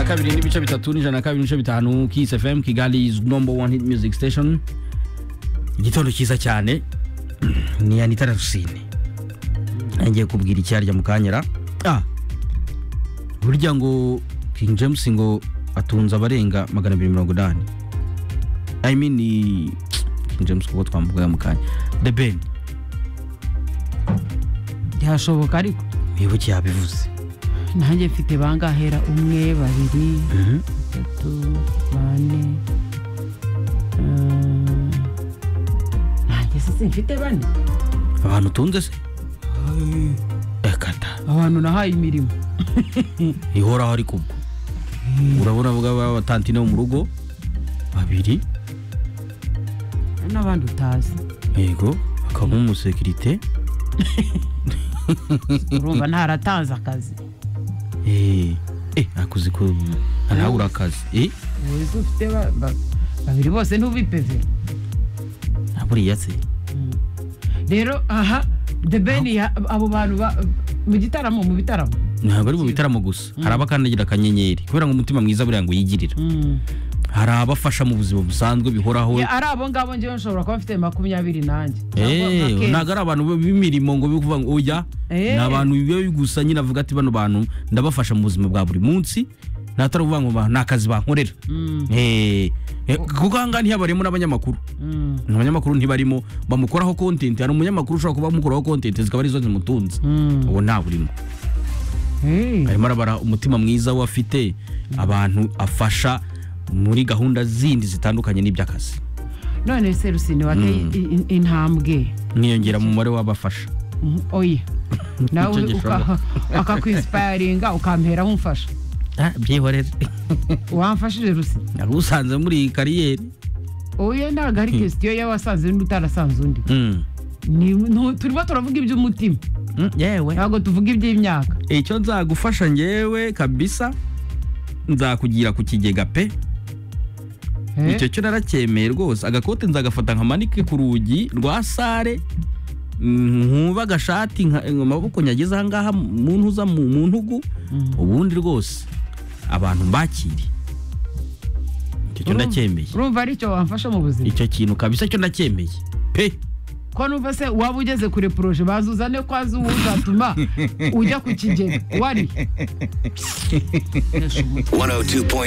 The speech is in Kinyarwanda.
na kabiri n'ibice bitatu n'ijana na kabiri n'ibice bitanu Kiss FM Kigali's number one hit music station. Igitondo cyiza cyane ni Anita Rusine. Ngiye kubwira icyarya mukanyera. Burya ngo King James ngo atunza abarenga 280. I mean King James ko twamvuga mukanya. The Ben. Yashoboka ariko Nibuki yabivuze. nanjye mfite bangahera 1 2 3 4 nanjye se mfite bane Abantu tunze se? Ekata. abantu nahaye imirimo Ihora hari kubwo. Urabona vuga abatantine mu rugo babiri n'abandi utazi. yego akaba umusekirite urumva ntaratanze akazi. akuzi ko anahura akazi Wese ufite babiri bose ntubipeve. aburi yatse Rero aha The Ben abo bantu mu bitaramo ntabwo ari mu bitaramo gusa hari abakandagira akanyenyeri kubera ngo umutima mwiza buriya ngo yigirira hari abafasha mu buzima busanzwe bihoraho ari abo ngabo nje nshobora kuba mfite 20 nanjye ntabwo ari abantu b'imirimo ngo bivuga ngo oya ni abantu bibe gusa nyine avuga ati bano bantu ndabafasha mu buzima bwa buri munsi natari uvuga ngo nakazi bankorera kuko hanga ntiyabaremo n'abanyamakuru abanyamakuru ntibarimo bamukoraho content hari umunyamakuru ushobora kuba bamukoraho content zikaba ari zo zimutunze uwo ntaburimo arimo arabara umutima mwiza wafite abantu afasha muri gahunda zindi zitandukanye n'iby'akazi. None se Rusine wateye intambwe niyongera mu mubare w'abafasha oya nawe akakwispiringa ukampera umfasha byihorere wamfashije Rusine nagusanze muri kariyeri oya ntago ari question y'abasanze n'utarasanze undi turimo turavuga iby'umutima yewe ntago tuvuga iby'imyaka. Icyo nzagufasha ngewe kabisa nzakugira ku kigega pe icyo cyo naracyemeye rwose agakote nzagafata nkamanike ku rugi rwa sare nkuba agashati amaboko nyageze ahangaha muntu uza mu ntugu ubundi rwose abantu mbakiri icyo cyo ndacyemeye. Urumva ari cyo wamfasha mu buzima icyo kintu kabisa cyo ndacyemeye pe ko numva se waba ugeze kure projet bazuzane kwazi uzatuma ujya ku kigega wari 102.